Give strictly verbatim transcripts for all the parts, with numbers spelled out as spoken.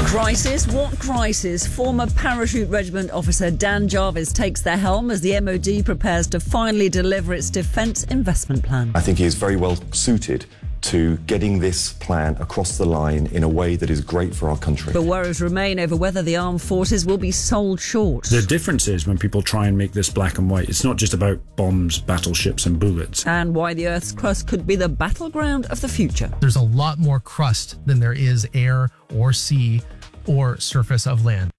Crisis? What crisis? Former parachute regiment officer Dan Jarvis takes the helm as the M O D prepares to finally deliver its defence investment plan. I think he is very well suited to getting this plan across the line in a way that is great for our country. But worries remain over whether the armed forces will be sold short. The difference is when people try and make this black and white, it's not just about bombs, battleships and bullets. And why the Earth's crust could be the battleground of the future. There's a lot more crust than there is air or sea or surface of land.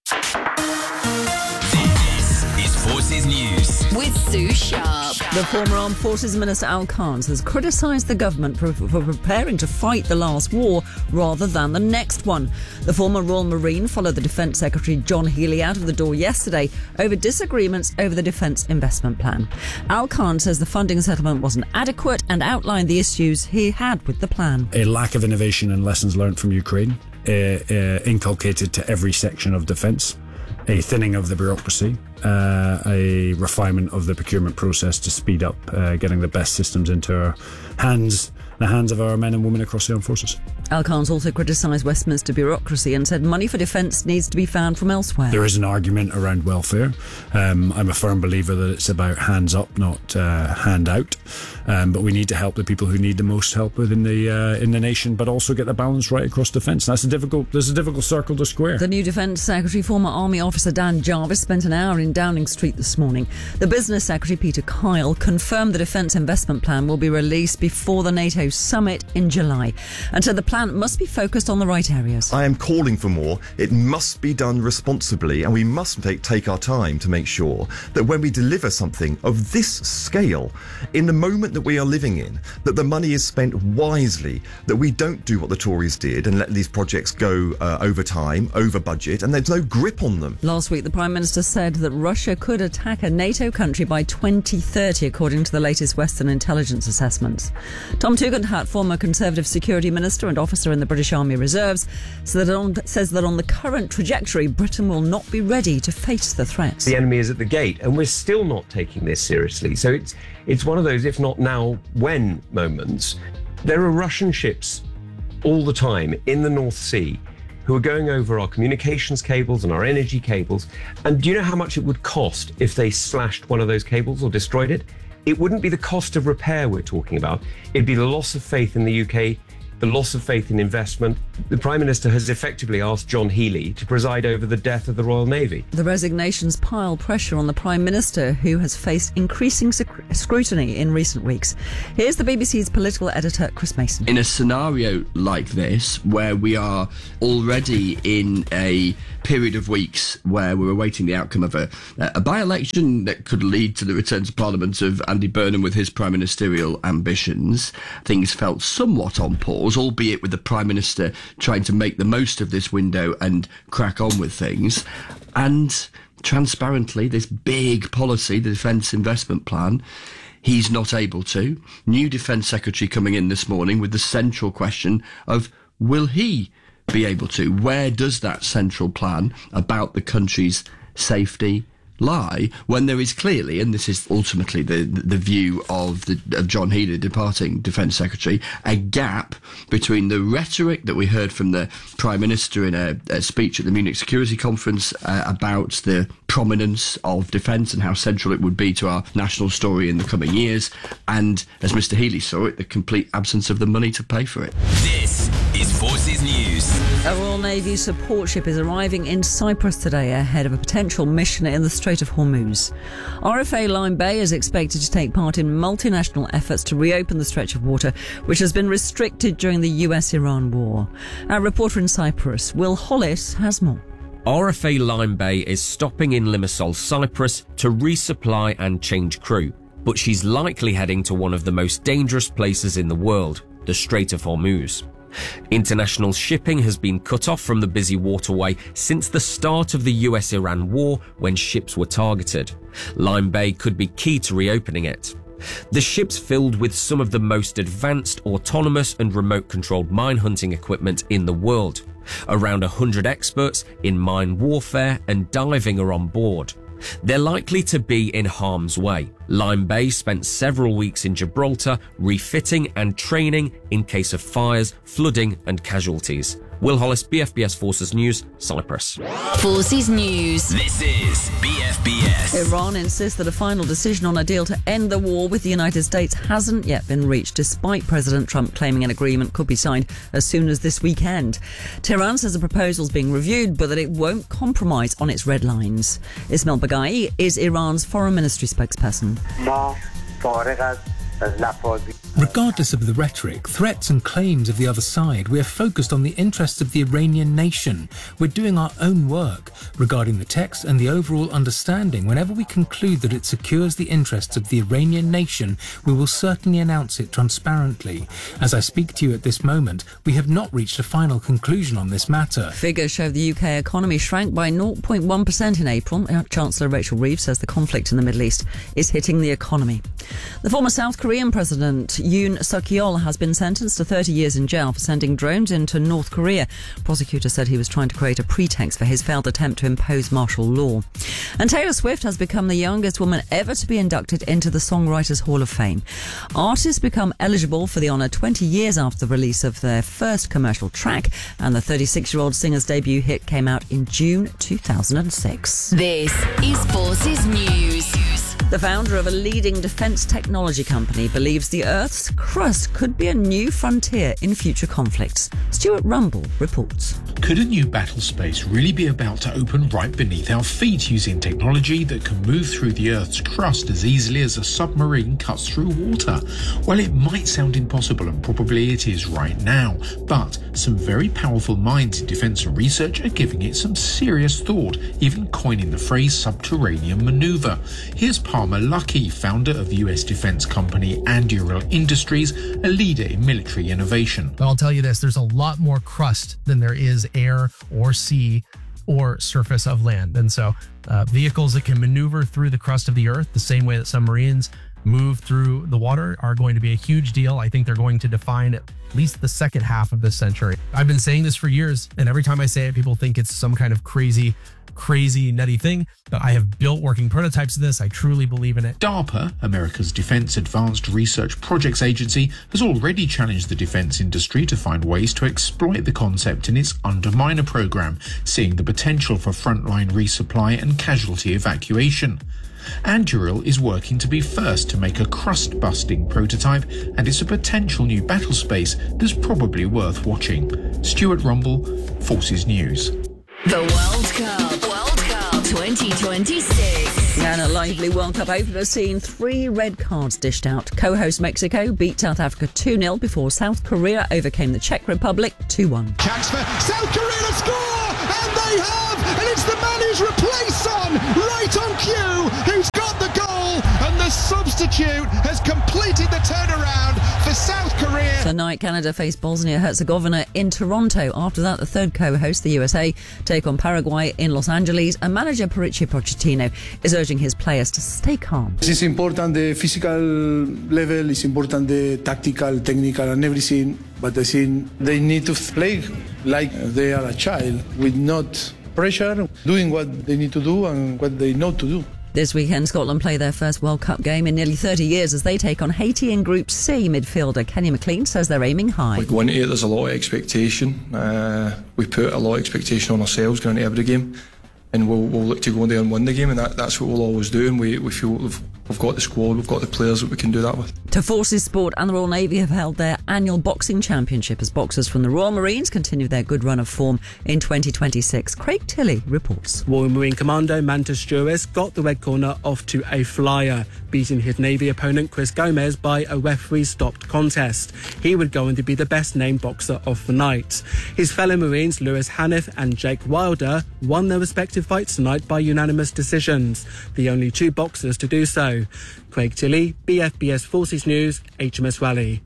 This is Forces News with Sue Sharp. The former Armed Forces Minister Al Khans has criticised the government for, for preparing to fight the last war rather than the next one. The former Royal Marine followed the Defence Secretary John Healey out of the door yesterday over disagreements over the Defence Investment Plan. Al Khan says the funding settlement wasn't adequate and outlined the issues he had with the plan. A lack of innovation and lessons learned from Ukraine, uh, uh, inculcated to every section of defence. A thinning of the bureaucracy, uh, a refinement of the procurement process to speed up uh, getting the best systems into our hands, the hands of our men and women across the armed forces. Al Khan's also criticised Westminster bureaucracy and said money for defence needs to be found from elsewhere. There is an argument around welfare. Um, I'm a firm believer that it's about hands up, not uh, hand out. Um, but we need to help the people who need the most help within the uh, in the nation, but also get the balance right across defence. That's a difficult. There's a difficult circle to square. The new Defence Secretary, former Army officer Dan Jarvis, spent an hour in Downing Street this morning. The Business Secretary Peter Kyle confirmed the Defence Investment Plan will be released before the NATO summit in July, and said the plan must be focused on the right areas. I am calling for more. It must be done responsibly, and we must take, take our time to make sure that when we deliver something of this scale, in the moment that we are living in, that the money is spent wisely, that we don't do what the Tories did and let these projects go uh, over time, over budget, and there's no grip on them. Last week, the Prime Minister said that Russia could attack a NATO country by twenty thirty, according to the latest Western intelligence assessments. Tom Tugendhat, former Conservative Security Minister and officer in the British Army Reserves, says that, on, says that on the current trajectory, Britain will not be ready to face the threats. The enemy is at the gate, and we're still not taking this seriously. So it's it's one of those, if not now, when moments. There are Russian ships all the time in the North Sea who are going over our communications cables and our energy cables. And do you know how much it would cost if they slashed one of those cables or destroyed it? It wouldn't be the cost of repair we're talking about. It'd be the loss of faith in the U K, the loss of faith in investment. The Prime Minister has effectively asked John Healey to preside over the death of the Royal Navy. The resignations pile pressure on the Prime Minister, who has faced increasing sc- scrutiny in recent weeks. Here's the B B C's political editor, Chris Mason. In a scenario like this, where we are already in a period of weeks where we're awaiting the outcome of a, a by-election that could lead to the return to Parliament of Andy Burnham with his prime ministerial ambitions, things felt somewhat on pause, albeit with the Prime Minister trying to make the most of this window and crack on with things. And transparently, this big policy, the Defence Investment Plan, he's not able to. New Defence Secretary coming in this morning with the central question of, will he be able to? Where does that central plan about the country's safety lie, when there is clearly, and this is ultimately the the view of, the, of John Healey, departing Defence Secretary, a gap between the rhetoric that we heard from the Prime Minister in a, a speech at the Munich Security Conference uh, about the prominence of defence and how central it would be to our national story in the coming years, and, as Mr Healey saw it, the complete absence of the money to pay for it. This is Forces News. A Royal Navy support ship is arriving in Cyprus today ahead of a potential mission in the Strait of Hormuz. R F A Lyme Bay is expected to take part in multinational efforts to reopen the stretch of water, which has been restricted during the U S Iran war. Our reporter in Cyprus, Will Hollis, has more. R F A Lyme Bay is stopping in Limassol, Cyprus to resupply and change crew, but she's likely heading to one of the most dangerous places in the world, the Strait of Hormuz. International shipping has been cut off from the busy waterway since the start of the U S Iran war, when ships were targeted. Lyme Bay could be key to reopening it. The ship's filled with some of the most advanced autonomous and remote-controlled mine hunting equipment in the world. Around one hundred experts in mine warfare and diving are on board. They're likely to be in harm's way. Lyme Bay spent several weeks in Gibraltar refitting and training in case of fires, flooding and casualties. Will Hollis, B F B S Forces News, Cyprus. Forces News. This is B F B S. Iran insists that a final decision on a deal to end the war with the United States hasn't yet been reached, despite President Trump claiming an agreement could be signed as soon as this weekend. Tehran says the proposal is being reviewed, but that it won't compromise on its red lines. Ismail Baghai is Iran's foreign ministry spokesperson. Regardless of the rhetoric, threats and claims of the other side, we are focused on the interests of the Iranian nation. We're doing our own work regarding the text and the overall understanding. Whenever we conclude that it secures the interests of the Iranian nation, we will certainly announce it transparently. As I speak to you at this moment, we have not reached a final conclusion on this matter. Figures show the U K economy shrank by zero point one percent in April. Chancellor Rachel Reeves says the conflict in the Middle East is hitting the economy. The former South Korean President Yoon Suk-yeol has been sentenced to thirty years in jail for sending drones into North Korea. Prosecutors said he was trying to create a pretext for his failed attempt to impose martial law. And Taylor Swift has become the youngest woman ever to be inducted into the Songwriters Hall of Fame. Artists become eligible for the honour twenty years after the release of their first commercial track, and the thirty-six-year-old singer's debut hit came out in June two thousand six. This is Forces News. The founder of a leading defence technology company believes the Earth's crust could be a new frontier in future conflicts. Stuart Rumble reports. Could a new battle space really be about to open right beneath our feet using technology that can move through the Earth's crust as easily as a submarine cuts through water? Well, it might sound impossible, and probably it is right now, but some very powerful minds in defence and research are giving it some serious thought, even coining the phrase subterranean manoeuvre. Here's Palmer Luckey, founder of U S defence company Anduril Industries, a leader in military innovation. But I'll tell you this, there's a lot more crust than there is air or sea or surface of land. And so uh, vehicles that can maneuver through the crust of the Earth the same way that submarines move through the water are going to be a huge deal. I think they're going to define at least the second half of this century. I've been saying this for years, and every time I say it, people think it's some kind of crazy crazy nutty thing, but I have built working prototypes of this. I truly believe in it. DARPA, America's Defense Advanced Research Projects Agency, has already challenged the defense industry to find ways to exploit the concept in its Underminer program, seeing the potential for frontline resupply and casualty evacuation. Anduril is working to be first to make a crust-busting prototype, and it's a potential new battle space that's probably worth watching. Stuart Rumble, Forces News. The World Cup. World Cup twenty twenty-six. And a lively World Cup opener seeing three red cards dished out. Co-host Mexico beat South Africa two nil before South Korea overcame the Czech Republic two one. Chance for South Korea to score! And they have! And it's the man who's replaced Son right on cue who's got the goal! And the substitute has completed the turnaround for South Korea. Tonight, Canada face Bosnia-Herzegovina in Toronto. After that, the third co-host, the U S A, take on Paraguay in Los Angeles. And manager Mauricio Pochettino is urging his players to stay calm. It's important the physical level, it's important the tactical, technical and everything. But I think they need to play like they are a child, with not pressure, doing what they need to do and what they know to do. This weekend, Scotland play their first World Cup game in nearly thirty years as they take on Haiti in Group C. Midfielder Kenny McLean says they're aiming high. Like going into it, there's a lot of expectation. Uh, we put a lot of expectation on ourselves going into every game, and we'll, we'll look to go in there and win the game, and that, that's what we'll always do. And we, we feel we've, we've got the squad, we've got the players that we can do that with. To Forces Sport and the Royal Navy have held their annual boxing championship as boxers from the Royal Marines continue their good run of form in twenty twenty-six. Craig Tilley reports. Royal Marine Commando Mantis Juris got the red corner off to a flyer, beating his Navy opponent Chris Gomez by a referee-stopped contest. He would go on to be the best-named boxer of the night. His fellow Marines Lewis Haniff and Jake Wilder won their respective fights tonight by unanimous decisions, the only two boxers to do so. Craig Tilley, B F B S Forces News, H M S Raleigh.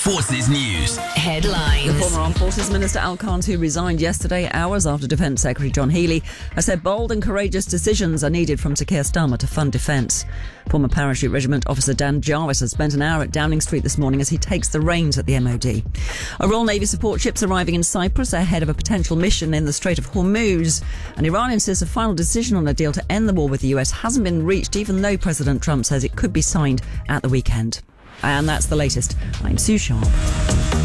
Forces News. Headlines. The former Armed Forces Minister Al Carnes, who resigned yesterday, hours after Defence Secretary John Healey, has said bold and courageous decisions are needed from Sir Keir Starmer to fund defence. Former Parachute Regiment officer Dan Jarvis has spent an hour at Downing Street this morning as he takes the reins at the M O D. A Royal Navy support ship's arriving in Cyprus ahead of a potential mission in the Strait of Hormuz. And Iran insists a final decision on a deal to end the war with the U S hasn't been reached, even though President Trump says it could be signed at the weekend. And that's the latest. I'm Sue Sharp.